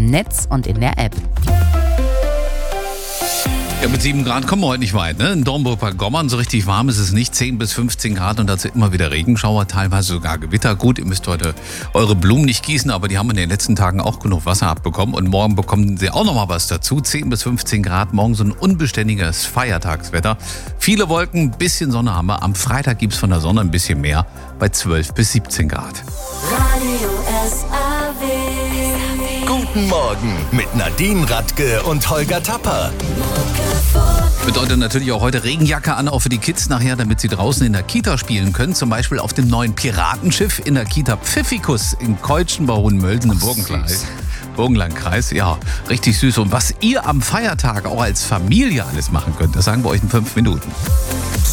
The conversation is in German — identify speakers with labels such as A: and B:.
A: Netz und in der App.
B: Ja, mit 7 Grad kommen wir heute nicht weit, ne? In Dornburg bei Gommern, so richtig warm ist es nicht. 10 bis 15 Grad und dazu immer wieder Regenschauer, teilweise sogar Gewitter. Gut, ihr müsst heute eure Blumen nicht gießen, aber die haben in den letzten Tagen auch genug Wasser abbekommen. Und morgen bekommen sie auch nochmal was dazu. 10 bis 15 Grad, morgen so ein unbeständiges Feiertagswetter. Viele Wolken, ein bisschen Sonne haben wir. Am Freitag gibt's von der Sonne ein bisschen mehr, bei 12 bis 17 Grad.
C: Radio SAW.
D: Guten Morgen mit Nadine Radke und Holger Tapper.
B: Bedeutet natürlich auch heute Regenjacke an, auch für die Kids nachher, damit sie draußen in der Kita spielen können. Zum Beispiel auf dem neuen Piratenschiff in der Kita Pfiffikus in Keutschen bei Hohenmölsen im Burgenlandkreis. Ja, richtig süß. Und was ihr am Feiertag auch als Familie alles machen könnt, das sagen wir euch in 5 Minuten.